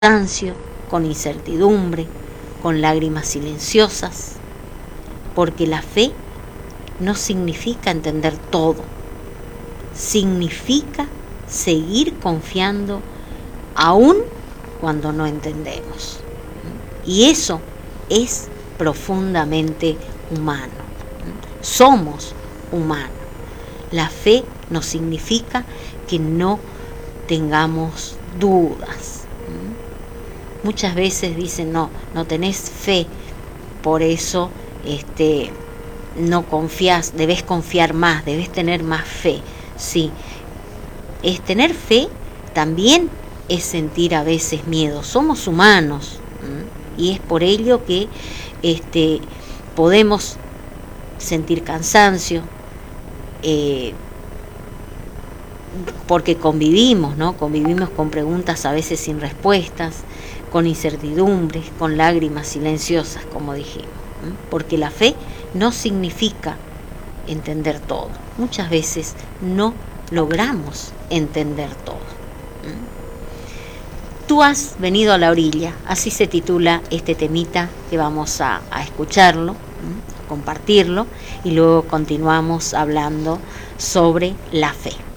cansancio, con incertidumbre, con lágrimas silenciosas, porque la fe no significa entender todo, significa seguir confiando aún cuando no entendemos. Y eso es profundamente humano. Somos humanos. La fe no significa que no tengamos dudas. Muchas veces dicen, no tenés fe, por eso no confías, debes confiar más, debes tener más fe. Sí, es tener fe, también es sentir a veces miedo. Somos humanos, y es por ello que podemos sentir cansancio, porque convivimos con preguntas a veces sin respuestas, con incertidumbres, con lágrimas silenciosas, como dijimos, porque la fe no significa entender todo. Muchas veces no logramos entender todo. Tú has venido a la orilla, así se titula este temita que vamos a escucharlo, compartirlo, y luego continuamos hablando sobre la fe.